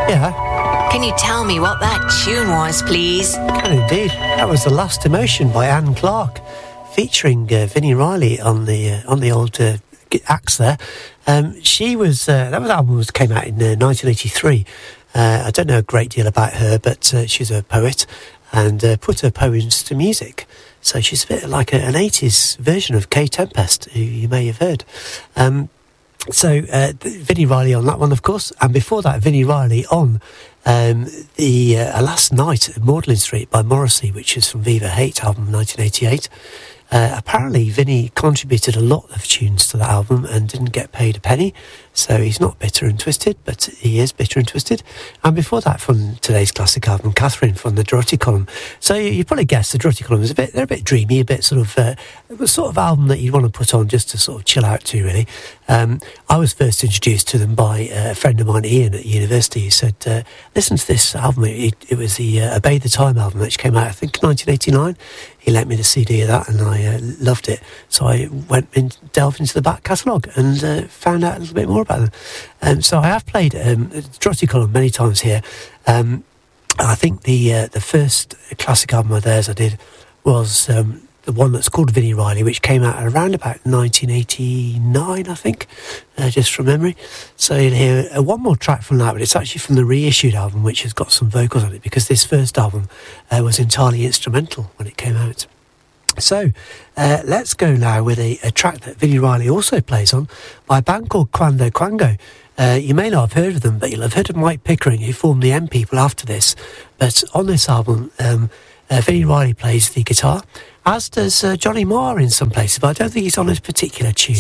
Yeah. Can you tell me what that tune was, please? Can indeed. That was The Last Emotion by Anne Clark, featuring Vinnie Riley on the old axe there. She was that album came out in 1983. I don't know a great deal about her, but she's a poet and put her poems to music. So she's a bit like an 80s version of Kay Tempest, who you may have heard. So Vinnie Riley on that one, of course, and before that, Vinnie Riley on the Last Night at Magdalen Street by Morrissey, which is from Viva Hate album 1988. Apparently Vinnie contributed a lot of tunes to that album and didn't get paid a penny, so he's not bitter and twisted, but he is bitter and twisted. And before that, from today's classic album, Catherine from the Dorothy Column. So you probably guessed the Dorothy Column is they're a bit dreamy, a bit sort of the sort of album that you'd want to put on just to sort of chill out to, really. I was first introduced to them by a friend of mine, Ian, at university. He said, listen to this album. It was the Obey the Time album, which came out, I think, 1989. He lent me the CD of that, and I loved it. So I went and delved into the back catalogue and found out a little bit more about them. So I have played Dorothy Column many times here. I think the first classic album of theirs I did was the one that's called Vinnie Riley, which came out around about 1989, I think, just from memory. So you'll hear one more track from that, but it's actually from the reissued album, which has got some vocals on it, because this first album was entirely instrumental when it came out. So let's go now with a track that Vinnie Riley also plays on by a band called Quando Quango. You may not have heard of them, but you'll have heard of Mike Pickering, who formed the M People after this. But on this album, Vinnie Riley plays the guitar, as does Johnny Marr in some places, but I don't think he's on this particular tune.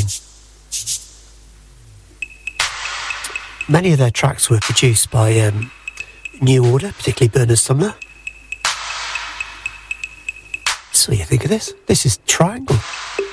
Many of their tracks were produced by New Order, particularly Bernard Sumner. So what do you think of this? This is Triangle.